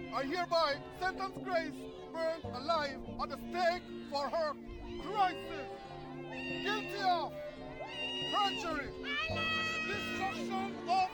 I hereby sentence Grace burned alive on the stake for her crisis. Guilty of perjury, destruction of